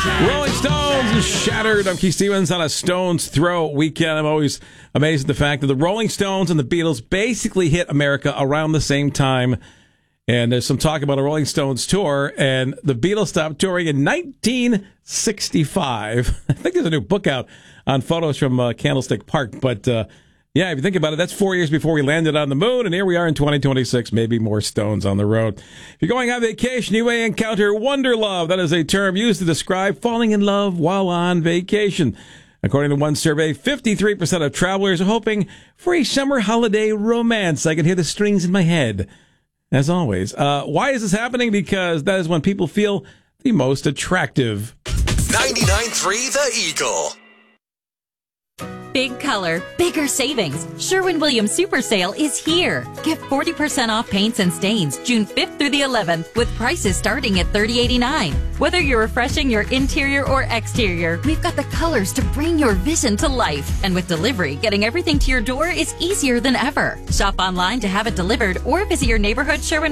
Rolling Stones Shattered. I'm Keith Stevens on a Stones Throw weekend. I'm always amazed at the fact that the Rolling Stones and the Beatles basically hit America around the same time. And there's some talk about a Rolling Stones tour, and the Beatles stopped touring in 1965. I think there's a new book out on photos from Candlestick Park. But, yeah, if you think about it, that's 4 years before we landed on the moon, and here we are in 2026, maybe more Stones on the road. If you're going on vacation, you may encounter wanderlove. That is a term used to describe falling in love while on vacation. According to one survey, 53% of travelers are hoping for a summer holiday romance. I can hear the strings in my head. As always. Why is this happening? Because that is when people feel the most attractive. 99.3 The Eagle. Big color, bigger savings. Sherwin-Williams Super Sale is here. Get 40% off paints and stains June 5th through the 11th with prices starting at $30.89. Whether you're refreshing your interior or exterior, we've got the colors to bring your vision to life. And with delivery, getting everything to your door is easier than ever. Shop online to have it delivered or visit your neighborhood Sherwin